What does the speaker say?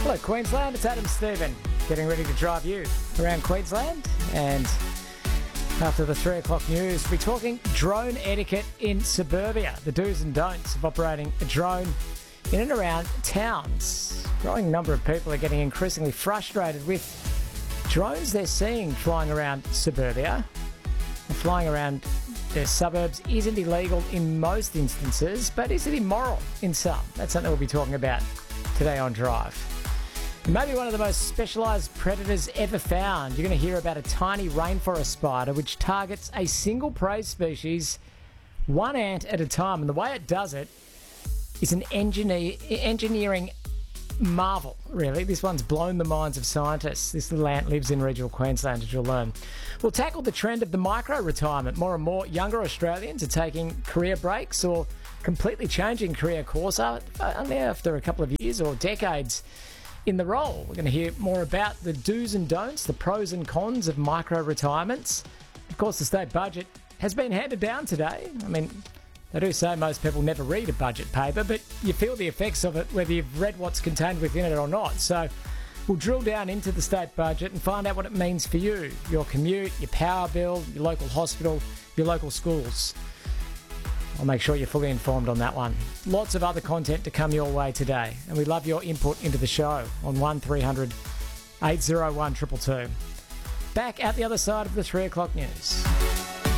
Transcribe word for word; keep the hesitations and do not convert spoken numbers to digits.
Hello Queensland, it's Adam Stephen, getting ready to drive you around Queensland, and after the three o'clock news we'll be talking drone etiquette in suburbia, the do's and don'ts of operating a drone in and around towns. A growing number of people are getting increasingly frustrated with drones they're seeing flying around suburbia. Flying around their suburbs isn't illegal in most instances, but is it immoral in some? That's something we'll be talking about today on Drive. Maybe one of the most specialised predators ever found. You're going to hear about a tiny rainforest spider which targets a single prey species, one ant at a time. And the way it does it is an engineer, engineering marvel, really. This one's blown the minds of scientists. This little ant lives in regional Queensland, as you'll learn. We'll tackle the trend of the micro-retirement. More and more younger Australians are taking career breaks or completely changing career course only after a couple of years or decades in the role. We're going to hear more about the do's and don'ts, the pros and cons of micro-retirements. Of course, the state budget has been handed down today. I mean, they do say most people never read a budget paper, but you feel the effects of it whether you've read what's contained within it or not. So we'll drill down into the state budget and find out what it means for you, your commute, your power bill, your local hospital, your local schools. I'll make sure you're fully informed on that one. Lots of other content to come your way today, and we love your input into the show on one three hundred eight oh one two two two. Back at the other side of the three o'clock news.